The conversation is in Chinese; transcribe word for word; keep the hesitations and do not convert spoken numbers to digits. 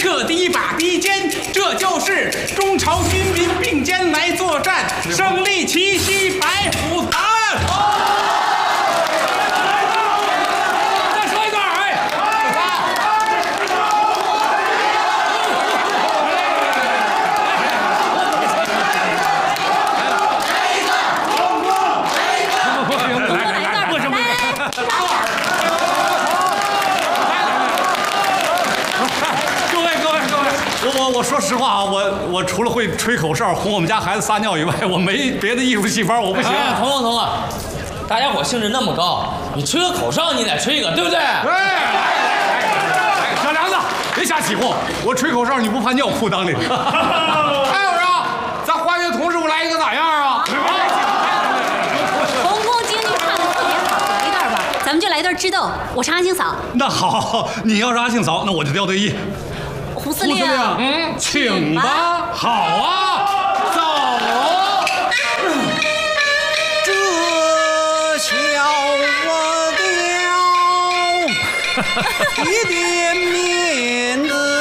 彻第一把敌肩，这就是中朝军民并肩来作战，胜利齐膝白虎堂。 再说一段，哎。 我我说实话啊，我我除了会吹口哨哄我们家孩子撒尿以外，我没别的艺术细胞，我不行。 哎，彤彤彤啊，大家伙兴致那么高，你吹个口哨你得吹一个，对不对？ 哎，小梁子，别瞎起哄，我吹口哨你不怕尿裤裆里？ 还有啥？咱化学同事傅来一个咋样啊？ 红宫京剧唱的特别好，来一段吧，咱们就来一段智斗。我是阿星嫂。 那好，你要是阿庆嫂，那我就调对一。 胡司令， 嗯，请吧。好啊，走。 这小我调一点面子。